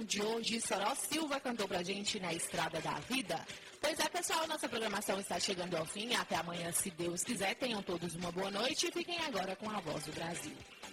de hoje, Soró Silva cantou pra gente Na Estrada da Vida. Pois é, pessoal, nossa programação está chegando ao fim. Até amanhã, se Deus quiser. Tenham todos uma boa noite e fiquem agora com a Voz do Brasil.